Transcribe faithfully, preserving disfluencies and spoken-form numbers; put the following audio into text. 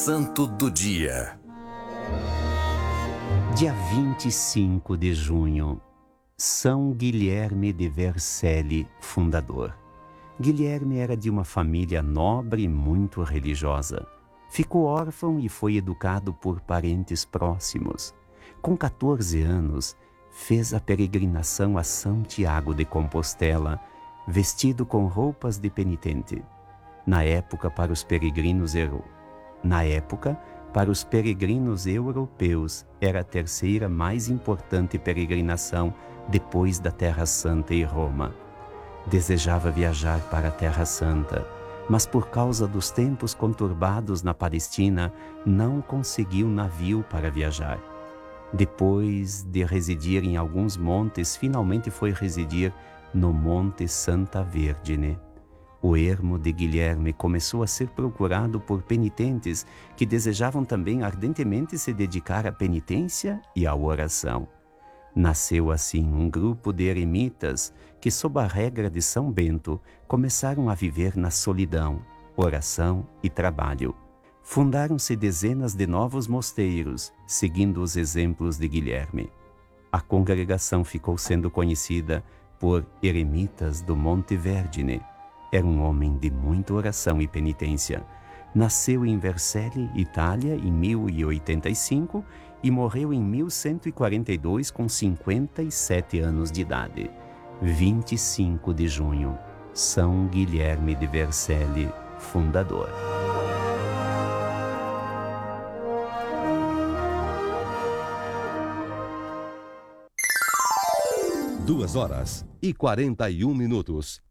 Santo do Dia. Dia vinte e cinco de junho, São Guilherme de Vercelli, fundador. Guilherme era de uma família nobre e muito religiosa. Ficou órfão e foi educado por parentes próximos. Com quatorze anos, fez a peregrinação a São Tiago de Compostela, vestido com roupas de penitente. Na época, para os peregrinos euro... Na época, para os peregrinos europeus, era a terceira mais importante peregrinação depois da Terra Santa e Roma. Desejava viajar para a Terra Santa, mas por causa dos tempos conturbados na Palestina, não conseguiu navio para viajar. Depois de residir em alguns montes, finalmente foi residir no Monte Santa Vergine. O ermo de Guilherme começou a ser procurado por penitentes que desejavam também ardentemente se dedicar à penitência e à oração. Nasceu assim um grupo de eremitas que, sob a regra de São Bento, começaram a viver na solidão, oração e trabalho. Fundaram-se dezenas de novos mosteiros, seguindo os exemplos de Guilherme. A congregação ficou sendo conhecida por Eremitas do Monte Vergine. Era um homem de muita oração e penitência. Nasceu em Vercelli, Itália, em mil e oitenta e cinco e morreu em mil cento e quarenta e dois com cinquenta e sete anos de idade. vinte e cinco de junho, São Guilherme de Vercelli, fundador. Duas horas e quarenta e um minutos.